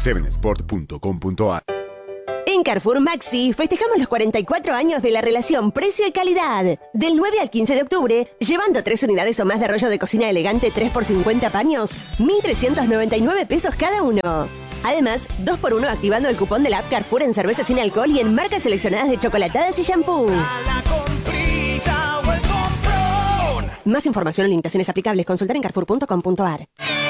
7sport.com.ar. En Carrefour Maxi festejamos los 44 años de la relación precio y calidad. Del 9 al 15 de octubre, llevando 3 unidades o más de rollo de cocina elegante 3 por 50 paños, 1.399 pesos cada uno. Además, 2x1 activando el cupón de la app Carrefour en cerveza sin alcohol y en marcas seleccionadas de chocolatadas y shampoo. Más información o limitaciones aplicables, consultar en carrefour.com.ar.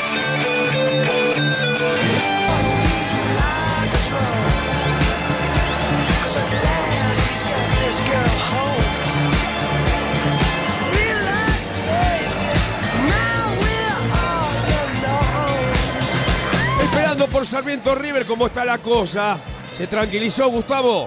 Esperando por Sarmiento River, ¿cómo está la cosa? ¿Se tranquilizó, Gustavo?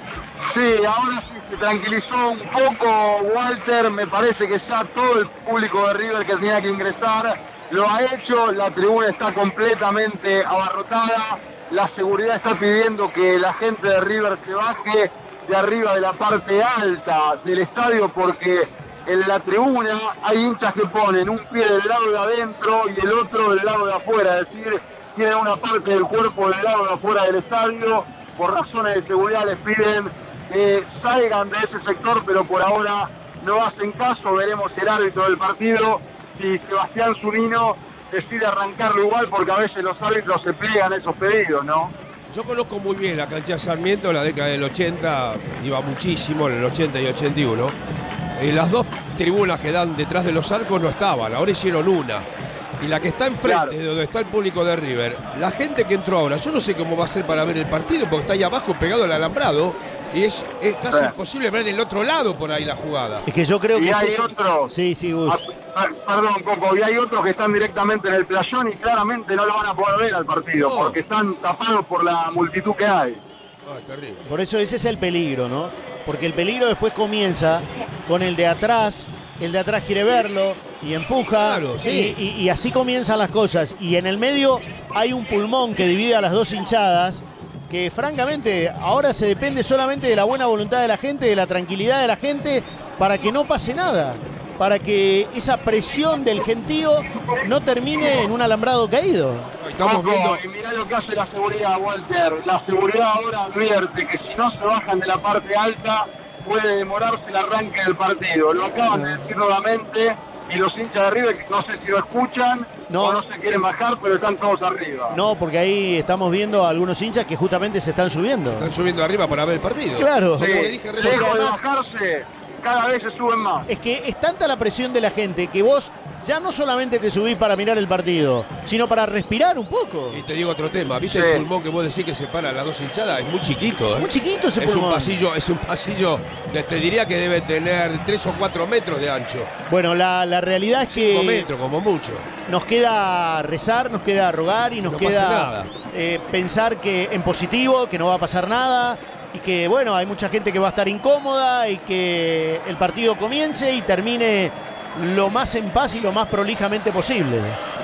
Sí, ahora sí se tranquilizó un poco, Walter. Me parece que ya todo el público de River que tenía que ingresar lo ha hecho. La tribuna está completamente abarrotada. La seguridad está pidiendo que la gente de River se baje de arriba de la parte alta del estadio, porque en la tribuna hay hinchas que ponen un pie del lado de adentro y el otro del lado de afuera, es decir, tienen una parte del cuerpo del lado de afuera del estadio. Por razones de seguridad les piden que salgan de ese sector, pero por ahora no hacen caso. Veremos el árbitro del partido, si Sebastián Zunino decide arrancarlo igual, porque a veces los árbitros se plegan a esos pedidos, ¿no? Yo conozco muy bien la cancha de Sarmiento, en la década del 80, iba muchísimo, en el 80 y 81. Las dos tribunas que dan detrás de los arcos no estaban, ahora hicieron una. Y la que está enfrente, de donde está el público de River, la gente que entró ahora, yo no sé cómo va a ser para ver el partido, porque está ahí abajo pegado al alambrado, y es casi imposible ver del otro lado por ahí la jugada. Es que yo creo que hay otros. Sí, Gus. Perdón, Coco, y hay otros que están directamente en el playón y claramente no lo van a poder ver al partido, porque están tapados por la multitud que hay. Terrible. Por eso ese es el peligro, ¿no? Porque el peligro después comienza con el de atrás quiere verlo y empuja, claro, sí. y así comienzan las cosas. Y en el medio hay un pulmón que divide a las dos hinchadas, que francamente ahora se depende solamente de la buena voluntad de la gente, de la tranquilidad de la gente, para que no pase nada, para que esa presión del gentío no termine en un alambrado caído. Estamos viendo. Y mirá lo que hace la seguridad, Walter. La seguridad ahora advierte que si no se bajan de la parte alta puede demorarse el arranque del partido. Lo acaban de decir nuevamente, y los hinchas de River, no sé si lo escuchan o no se quieren bajar, pero están todos arriba. No, porque ahí estamos viendo a algunos hinchas que justamente se están subiendo. Están subiendo arriba para ver el partido. Claro. Sí, lejos de bajarse, cada vez se suben más. Es que es tanta la presión de la gente que vos ya no solamente te subís para mirar el partido, sino para respirar un poco. Y te digo otro tema, ¿viste el pulmón que vos decís que separa las dos hinchadas? Es muy chiquito, ¿eh? Muy chiquito ese pulmón. Es un pasillo que te diría que debe tener 3 o 4 metros de ancho. Bueno, la realidad es que 5 metros, como mucho. Nos queda rezar, nos queda rogar y nos queda pensar que en positivo, que no va a pasar nada. Y que, bueno, hay mucha gente que va a estar incómoda y que el partido comience y termine lo más en paz y lo más prolijamente posible.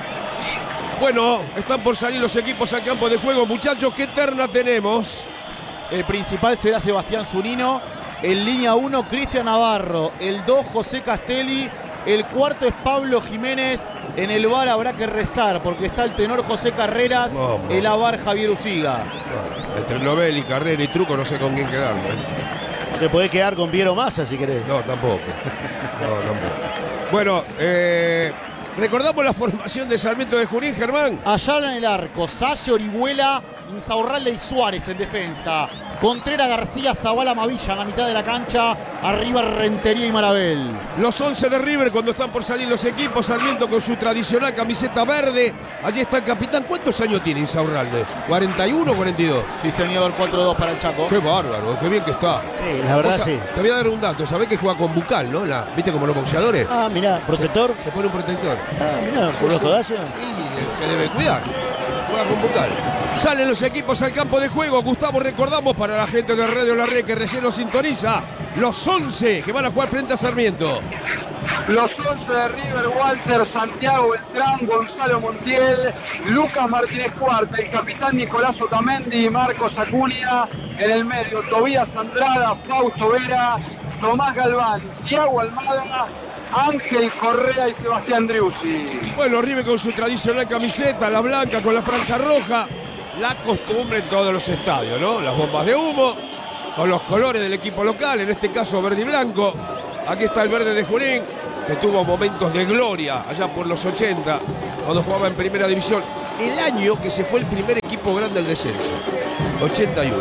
Bueno, están por salir los equipos al campo de juego. Muchachos, ¿qué terna tenemos? El principal será Sebastián Zunino. En línea 1, Cristian Navarro. El 2, José Castelli. El cuarto es Pablo Jiménez. En el VAR habrá que rezar porque está el tenor José Carreras. El AVAR Javier Uciga. Entre Novelli, Carrera y Truco no sé con quién quedarme. Te podés quedar con Piero Massa si querés. No, tampoco. Bueno, recordamos la formación de Sarmiento de Junín, Germán. Ayala en el arco, Salle, Orihuela, Insaurralde y Suárez en defensa. Contreras, García, Zabala, Mavilla en la mitad de la cancha. Arriba Rentería y Marabel. Los 11 de River cuando están por salir los equipos. Sarmiento con su tradicional camiseta verde. Allí está el capitán. ¿Cuántos años tiene Insaurralde? ¿41 o 42? Sí, señor, 4-2 para el Chaco. Qué bárbaro, qué bien que está. Sí, la verdad sí. Te voy a dar un dato. ¿Sabés que juega con bucal, no? ¿Viste como los boxeadores? Ah, mirá, protector. Se pone un protector. Ah, mirá, por los codazos. Y se debe cuidar. Juega con bucal. Salen los equipos al campo de juego. Gustavo, recordamos para la gente de Radio La Red que recién nos sintoniza, los 11 que van a jugar frente a Sarmiento. Los 11 de River, Walter, Santiago Beltrán, Gonzalo Montiel, Lucas Martínez Cuarta, el capitán Nicolás Otamendi y Marcos Acuña. En el medio, Tobías Andrada, Fausto Vera, Tomás Galván, Thiago Almada, Ángel Correa y Sebastián Driussi. Bueno, River con su tradicional camiseta, la blanca con la franja roja. la costumbre en todos los estadios, ¿no? Las bombas de humo, con los colores del equipo local, en este caso verde y blanco. Aquí está el verde de Junín, que tuvo momentos de gloria allá por los 80, cuando jugaba en primera división. El año que se fue el primer equipo grande del descenso, 81.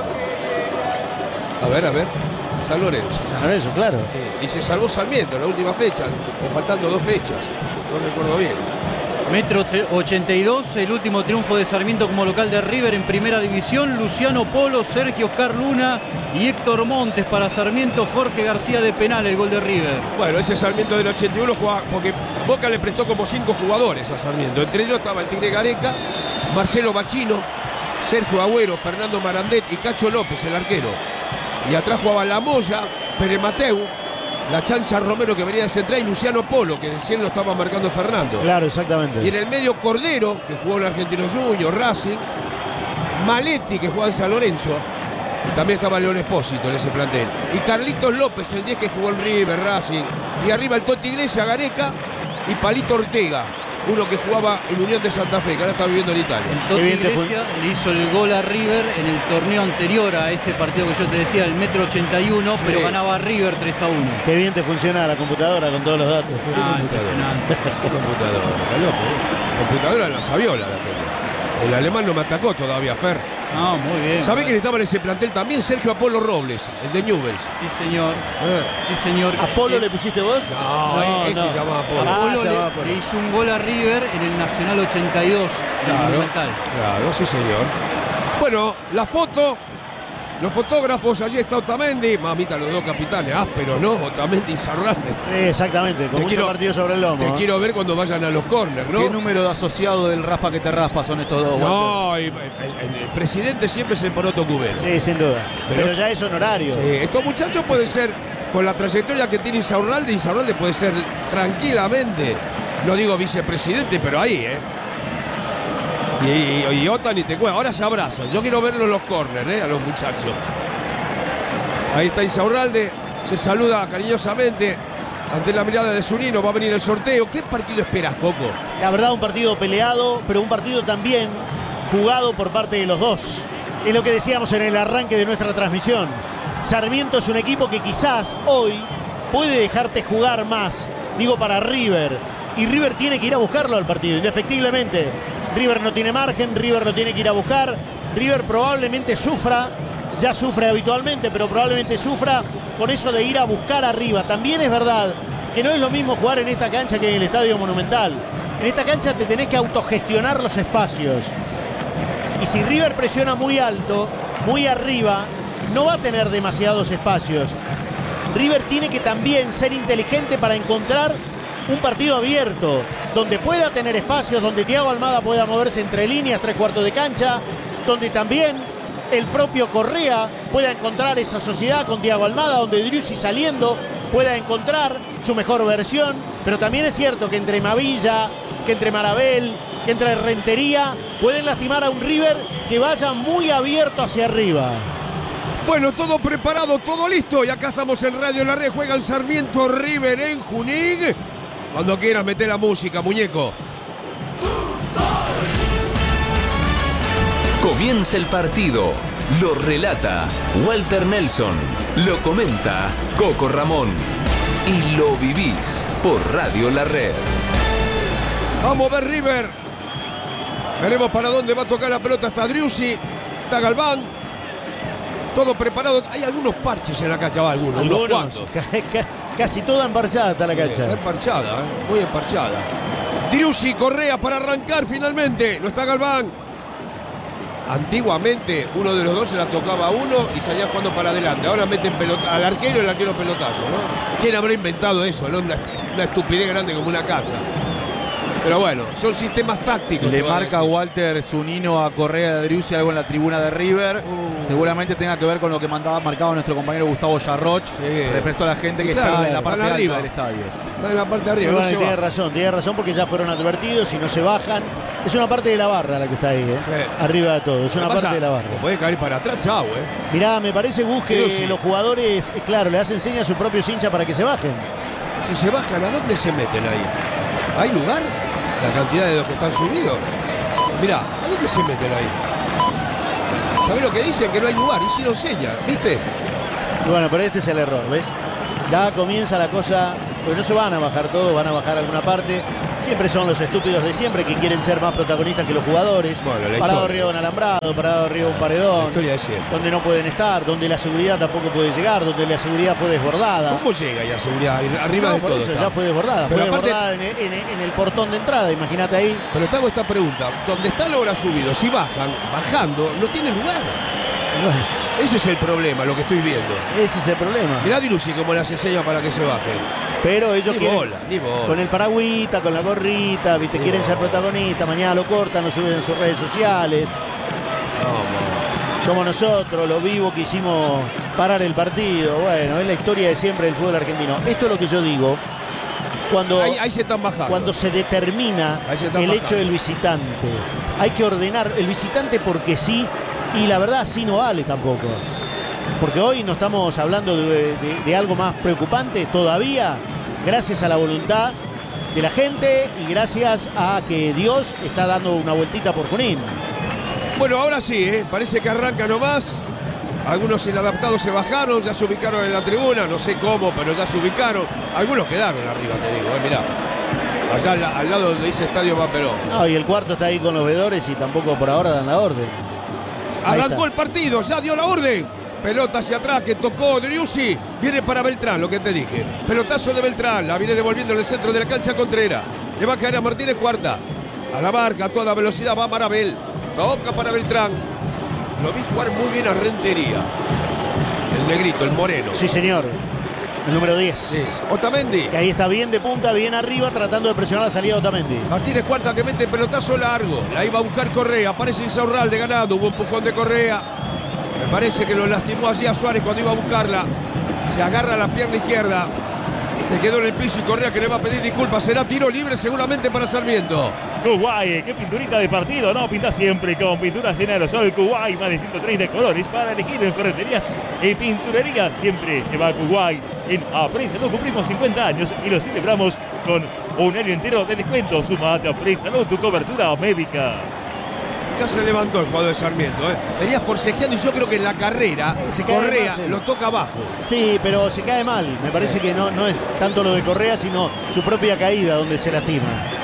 A ver, San Lorenzo. San Lorenzo, claro. Sí, y se salvó Sarmiento en la última fecha, o faltando 2 fechas, no recuerdo bien. Metro 82, el último triunfo de Sarmiento como local de River en primera división. Luciano Polo, Sergio Oscar Luna y Héctor Montes para Sarmiento. Jorge García de penal, el gol de River. Bueno, ese Sarmiento del 81 jugaba, porque Boca le prestó como 5 jugadores a Sarmiento. Entre ellos estaba el Tigre Gareca, Marcelo Bachino, Sergio Agüero, Fernando Marandet y Cacho López, el arquero. Y atrás jugaba La Moya, Pere Mateu, la Chancha Romero, que venía de central, y Luciano Polo, que recién lo estaba marcando Fernando. Claro, exactamente. Y en el medio Cordero, que jugó en Argentino Junior, Racing, Maletti, que jugaba en San Lorenzo, y también estaba León Espósito en ese plantel. Y Carlitos López, el 10, que jugó en River, Racing. Y arriba el Toti Iglesias, Gareca y Palito Ortega, uno que jugaba en Unión de Santa Fe, que ahora está viviendo en Italia. El Toti Iglesias le hizo el gol a River en el torneo anterior a ese partido que yo te decía, el Metro 81, sí, pero ganaba River 3-1. Qué bien te funciona la computadora con todos los datos. Impresionante. Computadora, está loco. Computadora en la Saviola la tengo. El alemán no me atacó todavía, Fer. No, muy bien. ¿Sabe quién estaba en ese plantel también? Sergio Apolo Robles, el de Newell's. Sí, señor. Sí, señor. ¿Apolo le pusiste vos? No, ese se llamaba Apolo. Apolo se llama le, Apolo. le hizo un gol a River en el Nacional 82 del Monumental. Claro, sí señor. Bueno, la foto, los fotógrafos, allí está Otamendi, mamita, los 2 capitanes, ásperos, ¿no? Otamendi y Sarrante. Exactamente, con mucho partido sobre el lomo. Te quiero ver cuando vayan a los corners, ¿no? ¿Qué número de asociado del raspa que te raspa son estos dos? No, el presidente siempre es el Poroto Cubero. Sí, sin duda. Pero ya es honorario. Sí, estos muchachos pueden ser, con la trayectoria que tiene Insaurralde puede ser tranquilamente, no digo vicepresidente, pero ahí, Y Otani te cuenta, ahora se abrazan. Yo quiero verlo en los corners, a los muchachos. Ahí está Insaurralde, se saluda cariñosamente ante la mirada de Zunino. Va a venir el sorteo. ¿Qué partido esperas, Coco? La verdad, un partido peleado, pero un partido también jugado por parte de los dos. Es lo que decíamos en el arranque de nuestra transmisión. Sarmiento es un equipo que quizás hoy puede dejarte jugar más, digo, para River. Y River tiene que ir a buscarlo al partido, indefectiblemente. River no tiene margen, River lo tiene que ir a buscar. River probablemente sufra, ya sufre habitualmente, pero probablemente sufra con eso de ir a buscar arriba. También es verdad que no es lo mismo jugar en esta cancha que en el Estadio Monumental. En esta cancha te tenés que autogestionar los espacios. Y si River presiona muy alto, muy arriba, no va a tener demasiados espacios. River tiene que también ser inteligente para encontrar un partido abierto, donde pueda tener espacios, donde Thiago Almada pueda moverse entre líneas, 3/4 de cancha, donde también el propio Correa pueda encontrar esa sociedad con Thiago Almada, donde Driussi saliendo pueda encontrar su mejor versión. Pero también es cierto que entre Mavilla, que entre Marabel, que entre Rentería, pueden lastimar a un River que vaya muy abierto hacia arriba. Bueno, todo preparado, todo listo. Y acá estamos en Radio La Red. Juegan Sarmiento River en Junín. Cuando quieras meter la música, muñeco. Comienza el partido. Lo relata Walter Nelson. Lo comenta Coco Ramón. Y lo vivís por Radio La Red. Vamos a ver River. Veremos para dónde va a tocar la pelota. Está Driussi, está Galván. Todo preparado. Hay algunos parches en la cancha. Va, algunos. Casi toda emparchada está la cancha. Está emparchada, muy emparchada. Driussi, Correa para arrancar finalmente. No está Galván. Antiguamente uno de los dos se la tocaba a uno y salía jugando para adelante. Ahora meten pelota al arquero y el arquero pelotazo, ¿no? ¿Quién habrá inventado eso, no? Una estupidez grande como una casa. Pero bueno, son sistemas tácticos. Le marca Walter Zunino a Correa de Driussi algo en la tribuna de River. Seguramente tenga que ver con lo que marcaba nuestro compañero Gustavo Yarroch respecto a la gente que está en la parte alta del estadio. Está en la parte de arriba. Bueno, tiene razón porque ya fueron advertidos y no se bajan. Es una parte de la barra la que está ahí, arriba de todo. Es una parte de la barra. Puede caer para atrás, chao, Mirá, me parece, Gus, que los jugadores, claro, le hacen señas a sus propios hinchas para que se bajen. Si se bajan, ¿a dónde se meten ahí? ¿Hay lugar? La cantidad de los que están subidos. Mirá, ¿a dónde se meten ahí? ¿Sabés lo que dicen? Que no hay lugar. Hicieron señas, ¿viste? Y bueno, pero este es el error, ¿ves? Ya comienza la cosa, porque no se van a bajar todos, van a bajar alguna parte. Siempre son los estúpidos de siempre que quieren ser más protagonistas que los jugadores. Bueno, parado arriba de un alambrado, parado arriba de un paredón. La historia de siempre. Donde no pueden estar, donde la seguridad tampoco puede llegar, donde la seguridad fue desbordada. ¿Cómo llega ya la seguridad? Arriba No, de por todo eso está. ya fue desbordada. Pero Fue aparte- desbordada en el portón de entrada, imagínate ahí. Pero te hago esta pregunta. Donde está la hora subido, si bajan, bajando, no tiene lugar. Bueno, Ese es el problema, lo que estoy viendo. ese es el problema. Mirá a Dirucci cómo le hace señas para que se baje. Pero ellos Ni quieren, bola, ni bola. con el paragüita, con la gorrita, ¿viste? Ni Quieren bola. ser protagonistas. Mañana lo cortan, lo suben en sus redes sociales. Somos nosotros, los vivos que hicimos parar el partido. Bueno, es la historia de siempre del fútbol argentino. Esto es lo que yo digo. Cuando, Ahí se están bajando. cuando se determina Ahí se están el hecho bajando. del visitante, hay que ordenar el visitante porque sí, y la verdad así no vale tampoco. Porque hoy no estamos hablando de algo más preocupante todavía, gracias a la voluntad de la gente y gracias a que Dios está dando una vueltita por Junín. Bueno, ahora sí, parece que arranca nomás. Algunos inadaptados se bajaron, ya se ubicaron en la tribuna, no sé cómo, pero ya se ubicaron. Algunos quedaron arriba, te digo, mirá. Allá al lado donde dice Estadio Paperón. No, y el cuarto está ahí con los vedores y tampoco por ahora dan la orden. Ahí Arrancó está. el partido, ya dio la orden. Pelota hacia atrás que tocó Driussi. Viene para Beltrán, lo que te dije. Pelotazo de Beltrán, la viene devolviendo en el centro de la cancha Contreras. Le va a caer a Martínez Cuarta. A la marca, a toda velocidad va Marabel. Toca para Beltrán. Lo vi jugar muy bien a Rentería. El negrito, el moreno. Sí, señor. El número 10. Sí. Otamendi. Que ahí está bien de punta, bien arriba, tratando de presionar la salida de Otamendi. Martínez Cuarta que mete pelotazo largo. La iba a buscar Correa. Aparece Insaurralde ganando. Hubo empujón de Correa. Me parece que lo lastimó así a Suárez cuando iba a buscarla. Se agarra la pierna izquierda. Se quedó en el piso y Correa que le va a pedir disculpas. Será tiro libre seguramente para Sarmiento. Kuwait, qué pinturita de partido, ¿no? Pinta siempre con pinturas en aerosol. Kuwait, más de 130 colores para elegir en ferreterías y pinturerías. Siempre lleva a Kuwait. En Apresalud cumplimos 50 años y lo celebramos con un año entero de descuento. Sumate a Apresalud, tu cobertura médica. Ya se levantó el jugador de Sarmiento. Venía forcejeando y yo creo que en la carrera Se cae Correa más, lo toca abajo. Sí, pero se cae mal. Me parece que no es tanto lo de Correa, sino su propia caída donde se lastima.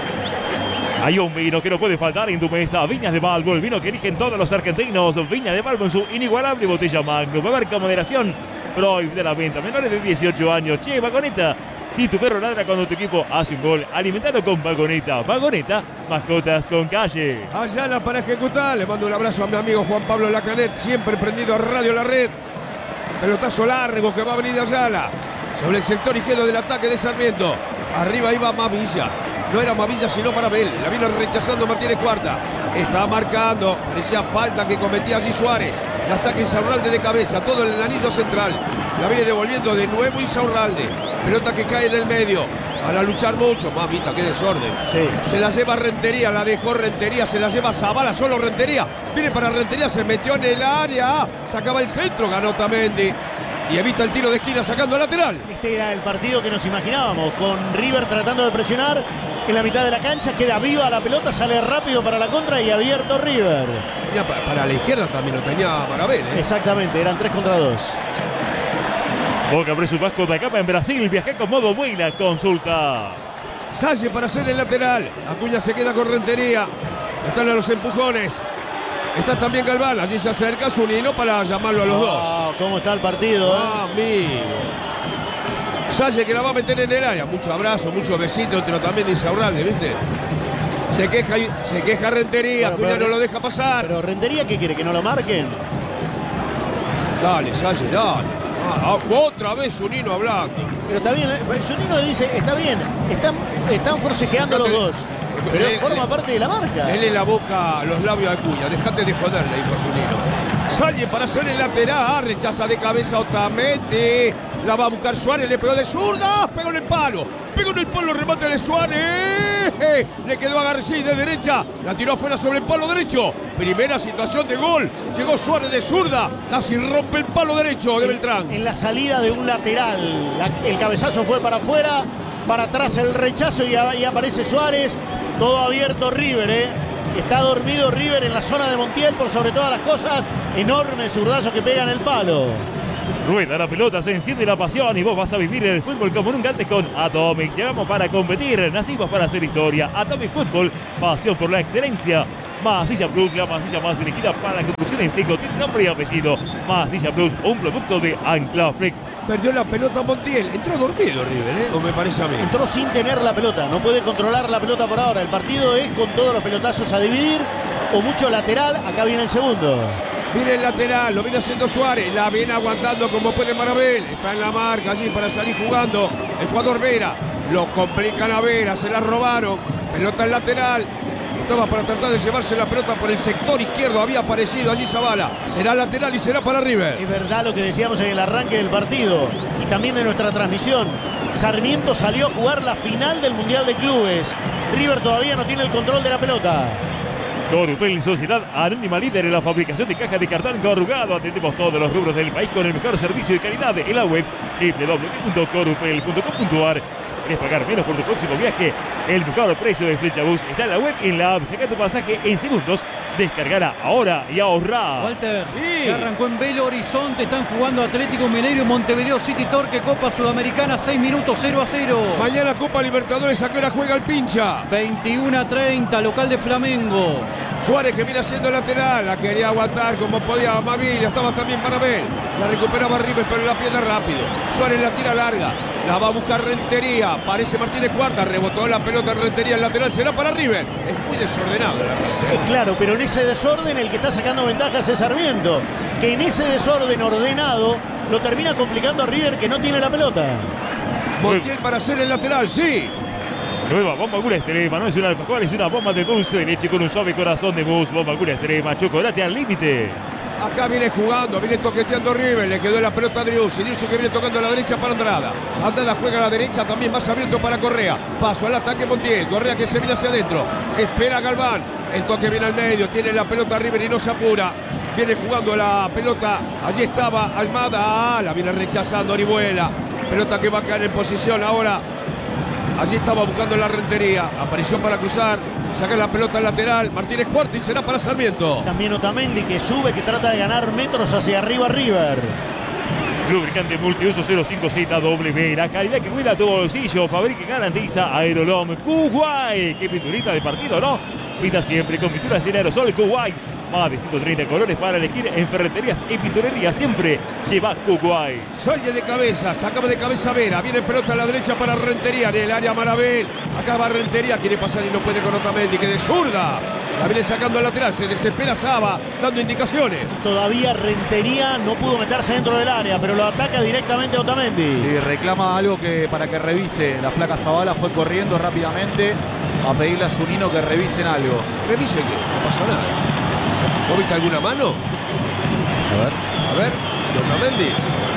Hay un vino que no puede faltar en tu mesa. Viñas de Balbo, el vino que eligen todos los argentinos. Viñas de Balbo en su inigualable botella Magnum. Beber con moderación. Prohibida la venta. Menores de 18 años. Che, Vagoneta. Si tu perro ladra cuando tu equipo hace un gol, alimentalo con Vagoneta. Vagoneta, mascotas con calle. Ayala para ejecutar. Le mando un abrazo a mi amigo Juan Pablo Lacanet, siempre prendido a Radio La Red. Pelotazo largo que va a venir de Ayala. Sobre el sector izquierdo del ataque de Sarmiento. Arriba iba Mavilla. No era Mavilla sino Marabel. La vino rechazando Martínez Cuarta. Está marcando. Parecía falta que cometía allí Suárez. La saca Insaurralde de cabeza. Todo en el anillo central. La viene devolviendo de nuevo Insaurralde. Pelota que cae en el medio. Para luchar mucho. Mamita, qué desorden. Sí. Se la lleva Rentería. La dejó Rentería. Se la lleva Zavala. Solo Rentería. Viene para Rentería. Se metió en el área. Sacaba el centro. Ganó Otamendi. Y evita el tiro de esquina sacando lateral. Este era el partido que nos imaginábamos, con River tratando de presionar en la mitad de la cancha, queda viva la pelota, sale rápido para la contra y abierto River. Tenía para la izquierda también lo tenía Marabel. Exactamente, eran 3 contra 2. Boca abre su vasco de capa en Brasil. Viaja con modo vuela. Consulta. Salle para hacer el lateral. Acuña se queda con Rentería. Están a los empujones. Está también Galván. Allí se acerca Zunino para llamarlo a los dos. ¿Cómo está el partido? Amigo. Salle que la va a meter en el área. Mucho abrazo, muchos besitos, pero también Insaurralde, ¿viste? Se queja Rentería. Bueno, Acuña no lo deja pasar. Pero Rentería, ¿qué quiere? ¿Que no lo marquen? Dale, Salle, dale. Otra vez Zunino hablando. Pero está bien, Zunino dice, está bien, están forcejeando los dos. Pero forma parte de la marca. Él en la boca los labios a Acuña. Dejate de joder, le dijo Zunino. Salle para hacer el lateral. Rechaza de cabeza Otamendi. La va a buscar Suárez. Le pegó de zurda. Pegó en el palo. Pegó en el palo. Remate de Suárez. Le quedó a García de derecha. La tiró afuera sobre el palo derecho. Primera situación de gol. Llegó Suárez de zurda. Casi rompe el palo derecho de Beltrán. En la salida de un lateral. El cabezazo fue para afuera. Para atrás el rechazo y aparece Suárez. Todo abierto River, Está dormido River en la zona de Montiel por sobre todas las cosas. Enorme zurdazo que pega en el palo. Rueda la pelota, se enciende la pasión y vos vas a vivir el fútbol como nunca antes con Atomic. Llegamos para competir, nacimos para hacer historia. Atomic Fútbol, pasión por la excelencia. Masilla Plus, la masilla más elegida para la construcción en seco, tiene nombre y apellido. Masilla Plus, un producto de Anclaflex. Perdió la pelota Montiel. Entró dormido River, o me parece a mí. Entró sin tener la pelota, no puede controlar la pelota por ahora. El partido es con todos los pelotazos a dividir o mucho lateral. Acá viene el segundo. Viene el lateral, lo viene haciendo Suárez, la viene aguantando como puede Marabel, está en la marca allí para salir jugando el jugador Vera, lo complican a Vera, se la robaron, pelota en lateral, estaba para tratar de llevarse la pelota por el sector izquierdo, había aparecido allí Zavala, será lateral y será para River. Es verdad lo que decíamos en el arranque del partido y también de nuestra transmisión. Sarmiento salió a jugar la final del Mundial de Clubes. River todavía no tiene el control de la pelota. Corupel, sociedad anónima líder en la fabricación de cajas de cartón corrugado. Atendemos todos los rubros del país con el mejor servicio y calidad en la web www.corupel.com.ar. ¿Querés pagar menos por tu próximo viaje? El mejor precio de Flechabús está en la web y en la app. Saca tu pasaje en segundos. Descargará ahora y ahorrá. Walter, Sí. ya arrancó en Belo Horizonte, están jugando Atlético Mineiro y Montevideo City Torque, Copa Sudamericana, 6 minutos, 0-0. Mañana Copa Libertadores, ¿a qué hora juega el pincha? 21-30, local de Flamengo. Suárez que viene haciendo lateral, la quería aguantar como podía Mavilla, estaba también para ver. La recuperaba River, pero la pierde rápido. Suárez la tira larga, la va a buscar Rentería, parece Martínez Cuarta, rebotó la pelota en Rentería, el lateral será para River. Es muy desordenado la gente. Es claro, pero en ese desorden el que está sacando ventajas es Sarmiento, que en ese desorden ordenado lo termina complicando a River, que no tiene la pelota. Montiel para hacer el lateral, sí. Nueva bomba Gura Extrema, no es una alfajor, es una bomba de dulce de leche con un suave corazón de mousse. Bomba Gura Extrema, chocolate al límite. Acá viene jugando, viene toqueteando River, le quedó la pelota a Driussi, Driussi que viene tocando a la derecha para Andrada. Andrada juega a la derecha, también más abierto para Correa. Paso al ataque Montiel, Correa que se viene hacia adentro, espera Galván, el toque viene al medio, tiene la pelota River y no se apura. Viene jugando la pelota, allí estaba Almada, la viene rechazando Orihuela. Pelota que va a caer en posición ahora. Allí estaba buscando la Rentería, apareció para cruzar, saca la pelota al lateral, Martínez Cuarta y será para Sarmiento. También Otamendi que sube, que trata de ganar metros hacia arriba River. Lubricante multiuso 05ZW, la calidad que cuida tu bolsillo, fabrica y garantiza Aerolom Kuwait. ¿Qué pinturita de partido, no? Pinta siempre con pinturas en aerosol Kuwait. Más de 130 colores para elegir en ferreterías y pinturería. Siempre lleva Kuwait. Sale de cabeza, sacaba de cabeza Vera, viene pelota a la derecha para Rentería, en el área Marabel. Acá va Rentería, quiere pasar y no puede con Otamendi, que de zurda. La viene sacando al lateral, se desespera Saba, dando indicaciones. Todavía Rentería no pudo meterse dentro del área, pero lo ataca directamente Otamendi. Sí, reclama algo que para que revise. La flaca Zavala fue corriendo rápidamente a pedirle a Zunino que revisen algo. Revise que no pasa nada. ¿Vos viste alguna mano? A ver, Otamendi.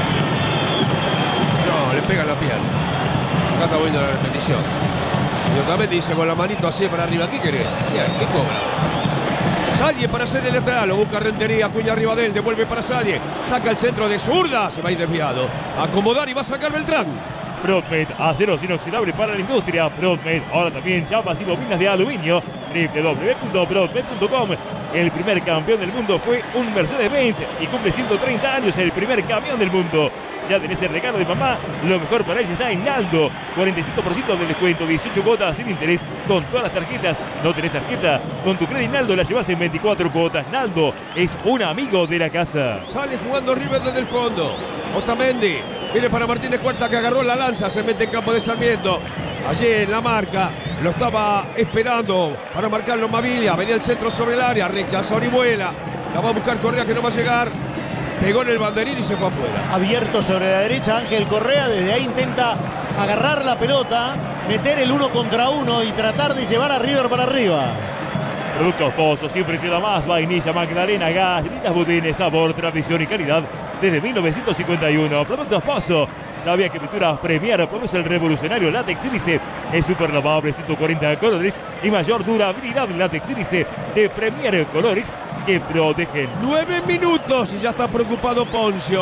No, le pega la pierna. Acá está viendo la repetición. Y Otamendi dice con la manito así para arriba. ¿Qué querés? ¿Qué cobra? Salle para hacer el lateral, lo busca Rentería, Cuña arriba de él, devuelve para Salle. Saca el centro de zurda, se va a ir desviado. Acomodar y va a sacar Beltrán. Prodmed, aceros inoxidables para la industria. Prodmed, ahora también chapas y bobinas de aluminio. www.prodmed.com. El primer campeón del mundo fue un Mercedes-Benz y cumple 130 años el primer campeón del mundo. Ya tenés el regalo de mamá, lo mejor para ella está en Naldo. 45% de descuento, 18 cuotas sin interés con todas las tarjetas. ¿No tenés tarjeta? Con tu crédito Naldo la llevas en 24 cuotas. Naldo es un amigo de la casa. Sale jugando River desde el fondo. Otamendi. Viene para Martínez Cuarta que agarró la lanza, se mete en campo de Sarmiento. Allí en la marca, lo estaba esperando para marcarlo Mavilla. Venía el centro sobre el área, rechaza Orihuela. La va a buscar Correa que no va a llegar. Pegó en el banderín y se fue afuera. Abierto sobre la derecha Ángel Correa, desde ahí intenta agarrar la pelota, meter el 1 contra 1 y tratar de llevar a River para arriba. Productos Pozo, siempre te da más. Vainilla, Magdalena, galletitas Budines, sabor, tradición y calidad desde 1951. Productos Pozo. ¿Sabía que Pinturas Premier produce el revolucionario látex sílice? Es súper lavable, 140 colores y mayor durabilidad. Látex sílice de Premier, colores que protegen. 9 minutos y ya está preocupado Poncio.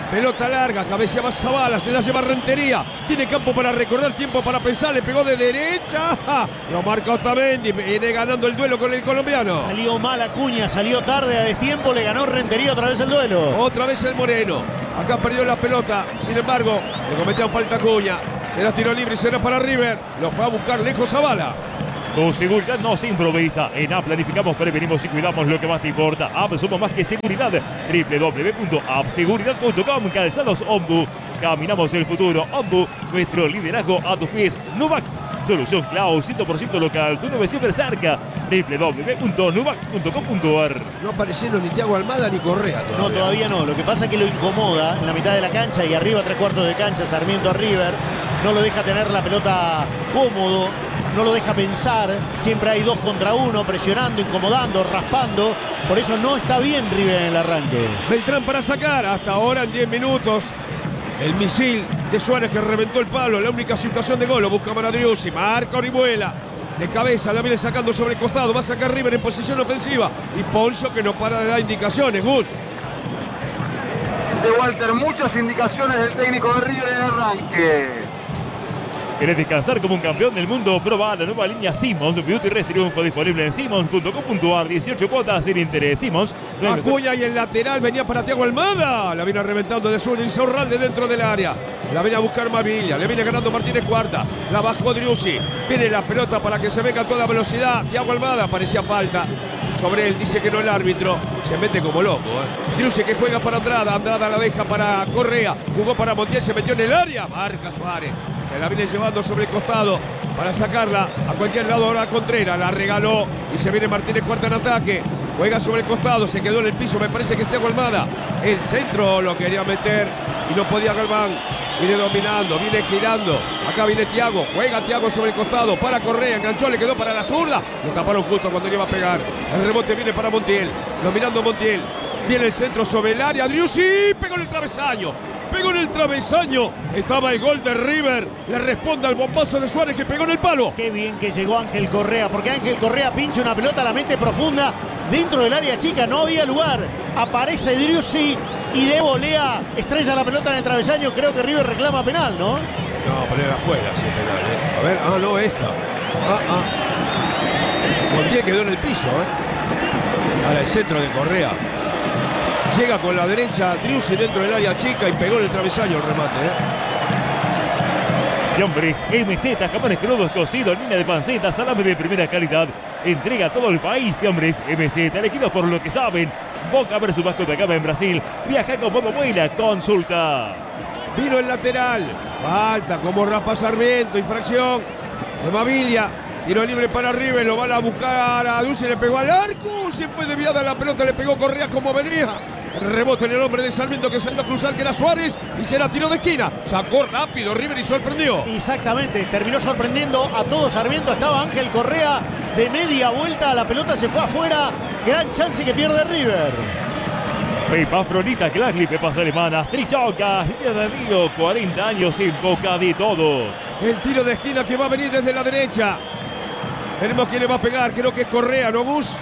Pelota larga, cabeceaba Zavala, se la lleva Rentería. Tiene campo para recordar, tiempo para pensar, le pegó de derecha. Lo marca Otamendi, viene ganando el duelo con el colombiano. Salió mal Acuña, salió tarde a destiempo, le ganó Rentería otra vez el duelo. Otra vez el moreno. Acá perdió la pelota, sin embargo, le cometían falta a Acuña. Será tiro libre y será para River. Lo fue a buscar lejos Zavala. Con seguridad no se improvisa. En App planificamos, prevenimos y cuidamos lo que más te importa. App somos más que seguridad. www.appseguridad.com. Calzados Ombu. Caminamos el futuro. Ombu, nuestro liderazgo a tus pies. Nuvax, solución cloud 100% local. Tu nube siempre cerca. www.nuvax.com.ar. No aparecieron ni Thiago Almada ni Correa todavía. No, todavía no. Lo que pasa es que lo incomoda en la mitad de la cancha y arriba 3/4 de cancha Sarmiento a River. No lo deja tener la pelota cómodo, no lo deja pensar. Siempre hay 2 contra 1, presionando, incomodando, raspando. Por eso no está bien River en el arranque. Beltrán para sacar. Hasta ahora en 10 minutos. El misil de Suárez que reventó el palo. La única situación de gol. Lo busca Manadriussi. Marca Orihuela. De cabeza la viene sacando sobre el costado. Va a sacar River en posición ofensiva. Y Poncio que no para de dar indicaciones. Gus. De Walter, muchas indicaciones del técnico de River en el arranque. ¿Querés descansar como un campeón del mundo? Proba la nueva línea Simmons. Beauty Rest Triunfo disponible en Simmons.com.ar. 18 cuotas sin interés. Simmons. Acuña y el lateral venía para Thiago Almada. La viene reventando de sur Insaurralde dentro del área. La viene a buscar Mavilla. Le viene ganando Martínez Cuarta. La bajó Driussi. Viene la pelota para que se venga a toda velocidad. Thiago Almada parecía falta sobre él. Dice que no el árbitro. Se mete como loco. Driussi que juega para Andrada. Andrada la deja para Correa. Jugó para Montiel. Se metió en el área. Marca Suárez. Se la viene llevando sobre el costado para sacarla a cualquier lado. Ahora Contreras la regaló y se viene Martínez Cuarta en ataque. Juega sobre el costado, se quedó en el piso. Me parece que es Thiago Almada. El centro lo quería meter y no podía Galván. Viene dominando, viene girando. Acá viene Thiago. Juega Thiago sobre el costado para Correa. Enganchó, le quedó para la zurda. Lo taparon justo cuando iba a pegar. El rebote viene para Montiel. Dominando Montiel. Viene el centro sobre el área. Driussi pegó en el travesaño. Pegó en el travesaño. Estaba el gol de River. Le responde al bombazo de Suárez que pegó en el palo. Qué bien que llegó Ángel Correa, porque Ángel Correa pincha una pelota a la mente profunda dentro del área chica. No había lugar. Aparece Driussi y de volea estrella la pelota en el travesaño. Creo que River reclama penal, ¿no? No, pero era afuera, sí, penal. A ver, no, esta. Montiel quedó en el piso, Ahora el centro de Correa. Llega con la derecha Driussi dentro del área chica y pegó en el travesaño el remate. Fiambres, MZ, jamones crudos, cocidos, línea de panceta, salame de primera calidad. Entrega a todo el país. Fiambres, MZ, elegidos por lo que saben. Boca versus Vasco da Gama en Brasil. Viaja con Bobo Buena. Consulta. Vino el lateral. Falta como Rafa Sarmiento. Infracción de Mavilla. Tiro libre para River. Lo van a buscar a Driussi. Le pegó al arco. Se fue desviada la pelota. Le pegó Correa como venía. Rebote en el hombre de Sarmiento que salió a cruzar, que era Suárez, y será tiro de esquina. Sacó rápido River y sorprendió. Exactamente, terminó sorprendiendo a todo Sarmiento. Estaba Ángel Correa de media vuelta, la pelota se fue afuera. Gran chance que pierde River. Pepas Fronita, Clagli, pepas alemanas, Trichoca, Línea de Río, 40 años en boca de todos. El tiro de esquina que va a venir desde la derecha. Veremos quién le va a pegar, creo que es Correa, ¿no, Gus?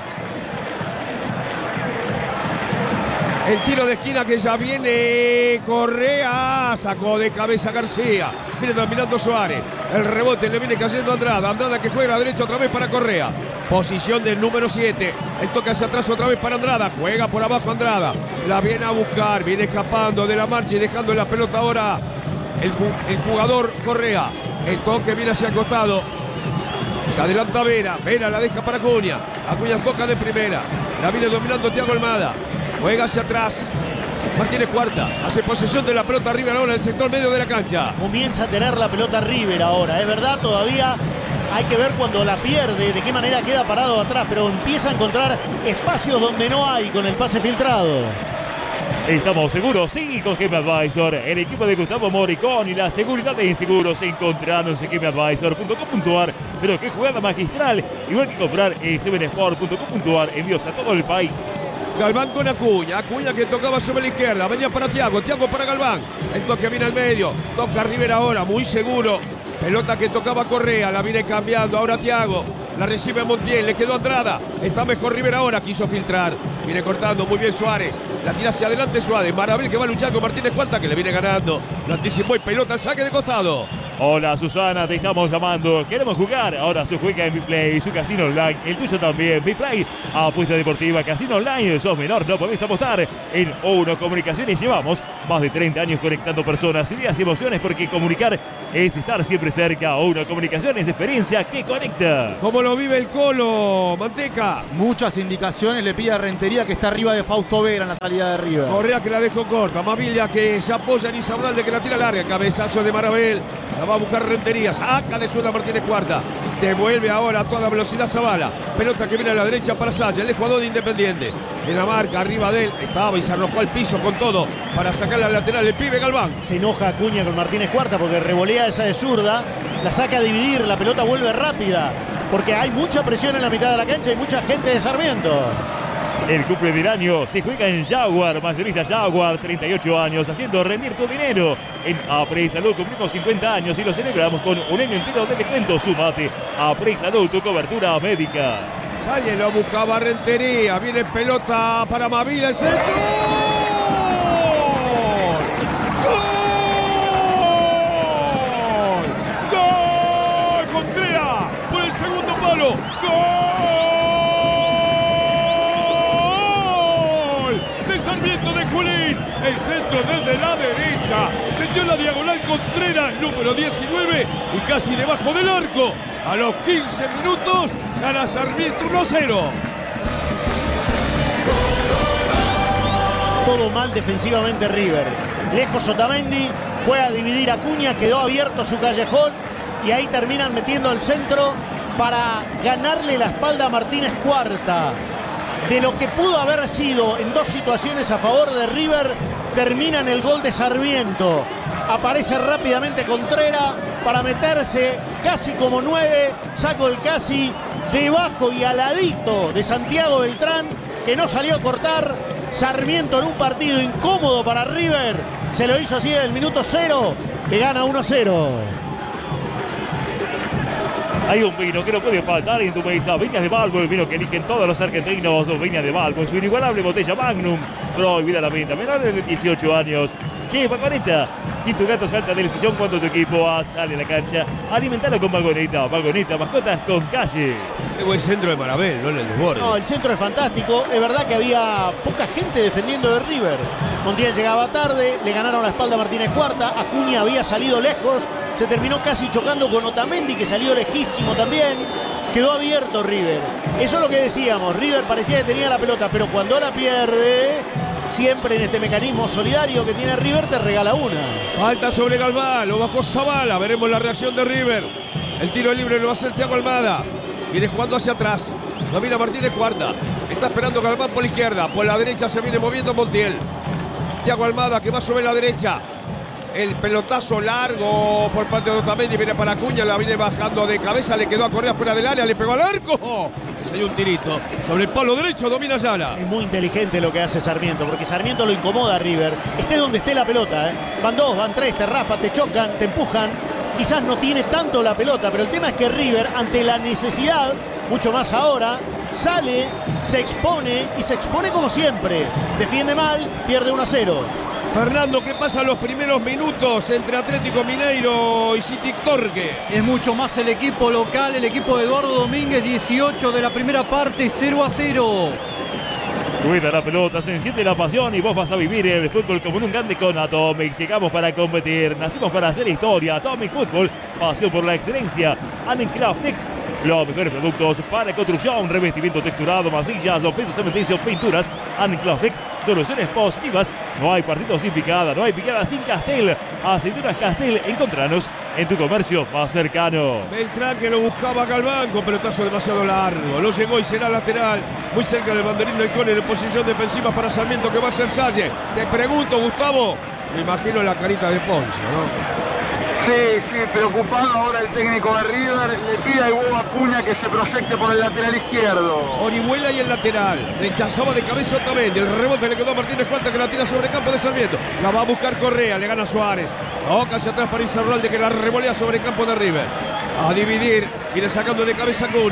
El tiro de esquina que ya viene Correa. Sacó de cabeza García. Viene dominando Suárez. El rebote le viene cayendo a Andrada. Andrada que juega a la derecha otra vez para Correa. Posición del número 7. El toque hacia atrás otra vez para Andrada. Juega por abajo Andrada. La viene a buscar. Viene escapando de la marcha y dejando la pelota ahora el jugador Correa. El toque viene hacia el costado. Se adelanta Vera. Vera la deja para Acuña. Acuña toca de primera. La viene dominando Thiago Almada. Juega hacia atrás. Martínez Cuarta. Hace posesión de la pelota River ahora en el sector medio de la cancha. Comienza a tener la pelota River ahora. Es verdad, todavía hay que ver cuando la pierde, de qué manera queda parado atrás. Pero empieza a encontrar espacios donde no hay con el pase filtrado. ¿Estamos seguros? Sí, con GM Advisor. El equipo de Gustavo Moricón y la seguridad de inseguros se encontrarán en gmadvisor.com.ar. Pero qué jugada magistral. Igual que comprar en 7sport.com.ar. Envíos a todo el país. Galván con Acuña. Acuña que tocaba sobre la izquierda. Venía para Thiago. Thiago para Galván. El toque viene al medio. Toca River ahora. Muy seguro. Pelota que tocaba Correa. La viene cambiando. Ahora Thiago. La recibe Montiel, le quedó Andrada. Está mejor River ahora, quiso filtrar. Viene cortando muy bien Suárez. La tira hacia adelante Suárez. Marabel que va a luchar con Martínez Cuarta, que le viene ganando. Lo anticipó y pelota al saque de costado. Hola Susana, te estamos llamando. Queremos jugar. Ahora se juega en BePlay, su casino online. El tuyo también. BePlay, apuesta deportiva, casino online. Sos menor, no podés apostar. En Uno Comunicaciones llevamos más de 30 años conectando personas, ideas y emociones, porque comunicar es estar siempre cerca. Uno Comunicaciones, experiencia que conecta. ¿Cómo lo vive el Colo, Manteca? Muchas indicaciones le pide a Rentería, que está arriba de Fausto Vera en la salida de River. Correa que la dejó corta. Mavilla que se apoya en Isaurralde, que la tira larga. Cabezazo de Marabel. La va a buscar Rentería. Saca de suelta Martínez Cuarta. Devuelve ahora a toda velocidad Zavala. Pelota que viene a la derecha para Saya, el jugador de Independiente. En la marca, arriba de él. Estaba y se arrojó al piso con todo para sacar la lateral. El pibe Galván. Se enoja Acuña con Martínez Cuarta porque revolea esa de zurda. La saca a dividir. La pelota vuelve rápida. Porque hay mucha presión en la mitad de la cancha y mucha gente de Sarmiento. El cumple del año se juega en Jaguar, mayorista Jaguar, 38 años, haciendo rendir tu dinero. En Apre Salud cumplimos 50 años y lo celebramos con un año entero de descuento. Sumate a Apre Salud, tu cobertura médica. Sale, lo buscaba Rentería. Viene pelota para Mavila, el centro. ¡Gol! ¡Gol! Contreras por el segundo palo. ¡Gol! Sarmiento de Junín, el centro desde la derecha, metió la diagonal Contreras, número 19, y casi debajo del arco. A los 15 minutos gana Sarmiento 1-0. Todo mal defensivamente River. Lejos Otamendi, fue a dividir a Acuña, quedó abierto su callejón y ahí terminan metiendo el centro para ganarle la espalda a Martínez Cuarta. De lo que pudo haber sido en dos situaciones a favor de River, termina en el gol de Sarmiento. Aparece rápidamente Contreras para meterse casi como 9, sacó el casi debajo y aladito de Santiago Beltrán, que no salió a cortar. Sarmiento en un partido incómodo para River, se lo hizo así en el minuto 0, le gana 1-0. Hay un vino que no puede faltar en tu mesa. Viñas de Balbo, el vino que eligen todos los argentinos. Viñas de Balbo, en su inigualable botella Magnum. Prohibida la venta, menores de 18 años. Che, Vagoneta, si tu gato salta del sillón cuando tu equipo sale a la cancha, alimentalo con Vagoneta. Vagoneta, mascotas con calle. Qué buen centro de Marabel, no en el desborde. No, el centro es fantástico. Es verdad que había poca gente defendiendo de River. Montiel llegaba tarde, le ganaron la espalda a Martínez Cuarta. Acuña había salido lejos. Se terminó casi chocando con Otamendi, que salió lejísimo también. Quedó abierto River. Eso es lo que decíamos. River parecía que tenía la pelota, pero cuando la pierde, siempre en este mecanismo solidario que tiene River, te regala una. Falta sobre Galván, lo bajó Zavala. Veremos la reacción de River. El tiro libre lo va a hacer Thiago Almada. Viene jugando hacia atrás. Domina Martínez Cuarta. Está esperando Galván por la izquierda. Por la derecha se viene moviendo Montiel. Thiago Almada que va sobre la derecha. El pelotazo largo por parte de Otamendi, viene para Acuña, la viene bajando de cabeza, le quedó a Correa fuera del área, le pegó al arco. Se dio un tirito sobre el palo derecho, domina Ayala. Es muy inteligente lo que hace Sarmiento, porque Sarmiento lo incomoda a River. Esté donde esté la pelota, ¿eh? Van dos, van tres, te raspan, te chocan, te empujan. Quizás no tiene tanto la pelota, pero el tema es que River, ante la necesidad, mucho más ahora, sale, se expone y se expone como siempre. Defiende mal, pierde 1-0. Fernando, ¿qué pasa en los primeros minutos entre Atlético Mineiro y City Torque? Es mucho más el equipo local, el equipo de Eduardo Domínguez, 18 de la primera parte, 0-0. Cuida la pelota, se enciende la pasión y vos vas a vivir el fútbol como un grande con Atomic. Llegamos para competir, nacimos para hacer historia. Atomic Fútbol, pasión por la excelencia. Anclaft Flex, los mejores productos para construcción, revestimiento texturado, masillas, pisos cementicios, pinturas. Anclaft Flex, soluciones positivas. No hay partido sin picada, no hay picada sin Castel. Aceitunas Castel, encontranos en tu comercio más cercano. Beltrán que lo buscaba Galván con pelotazo demasiado largo. Lo llegó y será lateral. Muy cerca del banderín del córner en posición defensiva para Sarmiento que va a ser Salle. Te pregunto, Gustavo. Me imagino la carita de Ponce, ¿no? Sí, preocupado ahora el técnico de River. Le pide a Hugo Acuña que se proyecte por el lateral izquierdo. Orihuela y el lateral. Rechazaba de cabeza Otamendi. El rebote le quedó a Martínez Cuarta que la tira sobre campo de Sarmiento. La va a buscar Correa. Le gana Suárez. Toca hacia atrás para Isaurralde que la revolea sobre campo de River. A dividir. Viene sacando de cabeza Acuña.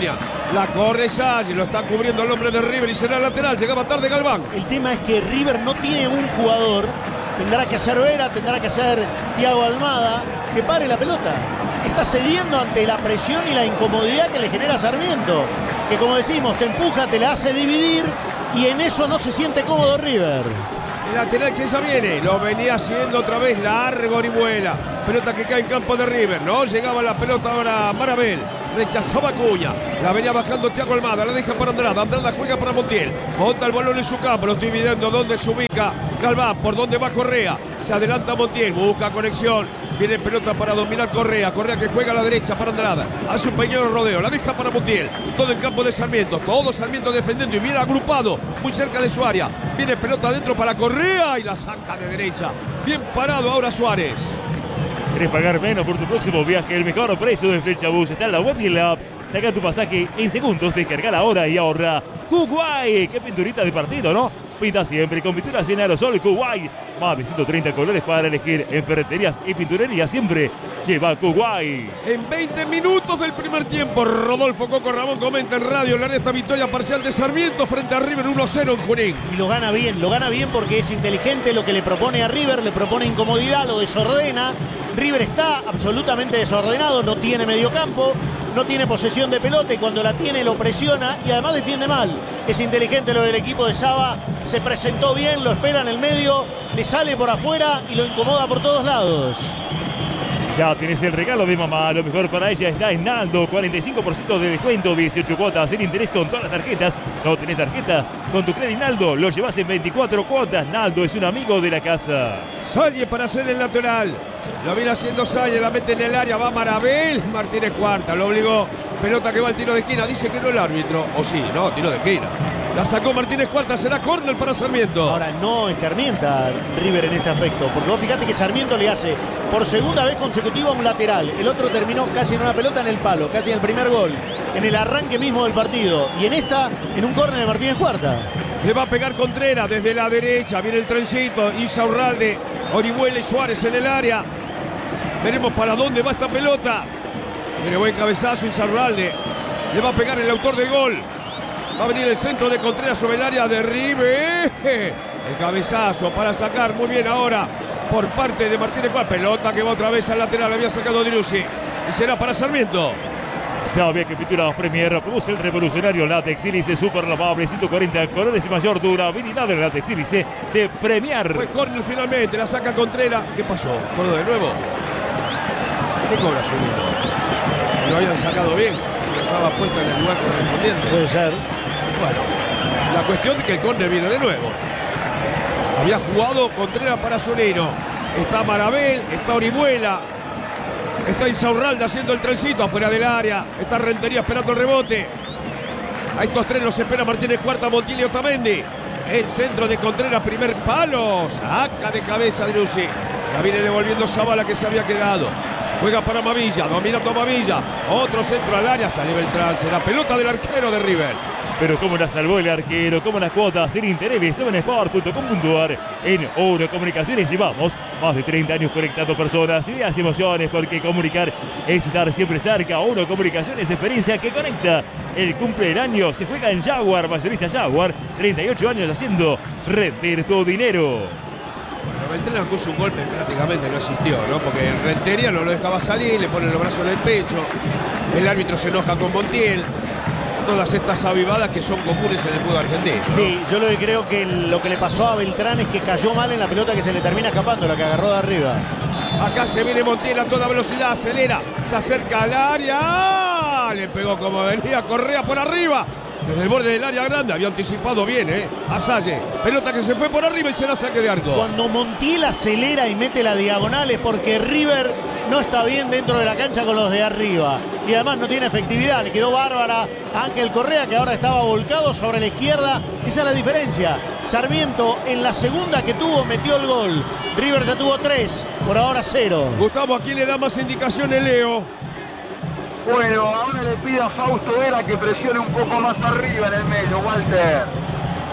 La corre Salle, lo está cubriendo el hombre de River y será lateral. Llegaba tarde Galván. El tema es que River no tiene un jugador. Tendrá que hacer Vera, tendrá que hacer Thiago Almada, que pare la pelota. Está cediendo ante la presión y la incomodidad que le genera Sarmiento. Que como decimos, te empuja, te la hace dividir y en eso no se siente cómodo River. El lateral que ya viene, lo venía haciendo otra vez largo Orihuela. Pelota que cae en campo de River. No llegaba la pelota ahora Marabel. Rechazaba Acuña. La venía bajando Thiago Almada. La deja para Andrada. Andrada juega para Montiel. Monta el balón en su campo. Lo estoy viendo dónde se ubica Galván. Por dónde va Correa. Se adelanta Montiel. Busca conexión. Viene pelota para dominar Correa. Correa que juega a la derecha para Andrada. Hace un pequeño rodeo. La deja para Montiel. Todo en campo de Sarmiento. Todo Sarmiento defendiendo y bien agrupado. Muy cerca de su área. Viene pelota adentro para Correa y la saca de derecha. Bien parado ahora Suárez. ¿Querés pagar menos por tu próximo viaje? El mejor precio de Flechabús está en la web y en la app. Saca tu pasaje en segundos, descarga ahora y ahorra. Kuwait, qué pinturita de partido, ¿no? Pinta siempre con pinturas en aerosol Kuwait. Más de 130 colores para elegir en ferreterías y pinturerías. Siempre lleva Kuwait. En 20 minutos del primer tiempo, Rodolfo Coco Ramón comenta en radio la esta victoria parcial de Sarmiento frente a River 1-0 en Junín. Y lo gana bien porque es inteligente lo que le propone a River, le propone incomodidad, lo desordena. River está absolutamente desordenado, no tiene mediocampo, no tiene posesión de pelota y cuando la tiene lo presiona y además defiende mal. Es inteligente lo del equipo de Saba, se presentó bien, lo espera en el medio, le sale por afuera y lo incomoda por todos lados. Ya tenés el regalo de mamá, lo mejor para ella está en Naldo, 45% de descuento, 18 cuotas sin interés con todas las tarjetas. ¿No tenés tarjeta? Con tu crédito Naldo lo llevas en 24 cuotas. Naldo es un amigo de la casa. Salle para hacer el lateral. Lo viene haciendo Salle, la mete en el área, va Marabel. Martínez Cuarta, lo obligó. Pelota que va al tiro de esquina, dice que no el árbitro. O sí, no, tiro de esquina. La sacó Martínez Cuarta, será córner para Sarmiento. Ahora no escarmienta River en este aspecto, porque vos fíjate que Sarmiento le hace por segunda vez consecutiva un lateral. El otro terminó casi en una pelota en el palo, casi en el primer gol, en el arranque mismo del partido. Y en esta, en un córner de Martínez Cuarta. Le va a pegar Contreras desde la derecha, viene el trencito, Insaurralde, Orihuela y Suárez en el área. Veremos para dónde va esta pelota. Tiene buen cabezazo Insaurralde. Le va a pegar el autor del gol. Va a venir el centro de Contreras sobre el área de River. El cabezazo para sacar muy bien ahora por parte de Martínez Cuarta. Pelota que va otra vez al lateral. Había sacado Driussi. Y será para Sarmiento. Sabía que Pinturas Premier produce el revolucionario látex sílice super lavable, 140 colores y mayor durabilidad del látex sílice de Premier. Fue córner finalmente. La saca Contreras. ¿Qué pasó? ¿Cordo de nuevo? ¿Qué cobra Zunino? Lo habían sacado bien. Estaba puesto en el lugar correspondiente. Puede ser. Bueno, la cuestión es que el córner viene de nuevo. Había jugado Contreras para Zunino. Está Marabel, está Orihuela, está Insaurralde haciendo el trencito afuera del área. Está Rentería esperando el rebote. A estos tres los espera Martínez Cuarta, Montiel y Otamendi. El centro de Contreras, primer palo. Saca de cabeza Driussi. La viene devolviendo Zavala que se había quedado. Juega para Mavilla, dominando a Mavilla. Otro centro al área, sale Beltrán. Será pelota del arquero de River. Pero cómo la salvó el arquero, cómo las cuotas sin interés, 7sport.com.ar. En Oro Comunicaciones llevamos más de 30 años conectando personas, ideas y emociones, porque comunicar es estar siempre cerca. Oro Comunicaciones, experiencia que conecta. El cumpleaños se juega en Jaguar, mayorista Jaguar, 38 años haciendo rendir tu dinero. Bueno, Beltrán puso un golpe, prácticamente no existió, ¿no? Porque Rentería no lo dejaba salir, le pone los brazos en el pecho. El árbitro se enoja con Montiel. Todas estas avivadas que son comunes en el fútbol argentino, ¿no? Sí, yo lo que creo que lo que le pasó a Beltrán es que cayó mal en la pelota que se le termina escapando, la que agarró de arriba. Acá se viene Montiel a toda velocidad, acelera, se acerca al área. ¡Ah! Le pegó como venía Correa por arriba. Desde el borde del área grande, había anticipado bien, a Salle. Pelota que se fue por arriba y será saque de arco. Cuando Montiel acelera y mete la diagonal es porque River no está bien dentro de la cancha con los de arriba. Y además no tiene efectividad. Le quedó bárbara a Ángel Correa, que ahora estaba volcado sobre la izquierda. Esa es la diferencia. Sarmiento en la segunda que tuvo metió el gol. River ya tuvo 3, por ahora 0. Gustavo, ¿a quién le da más indicaciones, Leo? Bueno, ahora le pido a Fausto Vera que presione un poco más arriba en el medio, Walter.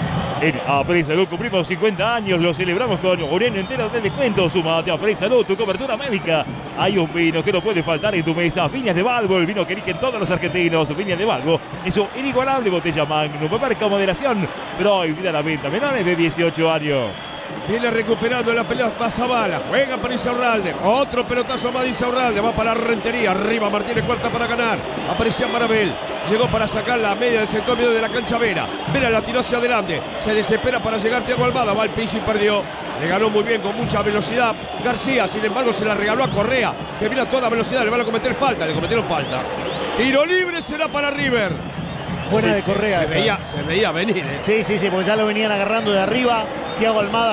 En Aprey Salud cumplimos 50 años, lo celebramos con un año entero de descuento. Sumate a Aprey Salud, tu cobertura médica. Hay un vino que no puede faltar en tu mesa. Viñas de Balbo, el vino que eligen todos los argentinos. Viñas de Balbo, en su inigualable botella Magnum. Marca moderación, prohibida la venta. Menores de 18 años. Viene recuperando la pelota Zavala. Juega para Insaurralde. Otro pelotazo más de Insaurralde. Va para Rentería. Arriba Martínez Cuarta para ganar. Aparecía Marabel. Llegó para sacar la media del sector medio de la cancha Vera. Vera la tiró hacia adelante. Se desespera para llegar Thiago Almada. Va al piso y perdió. Le ganó muy bien con mucha velocidad García. Sin embargo se la regaló a Correa, que viene a toda velocidad. Le van a cometer falta. Le cometieron falta. Tiro libre será para River. Buena de Correa. Se veía venir. Sí, porque ya lo venían agarrando de arriba. Thiago Almada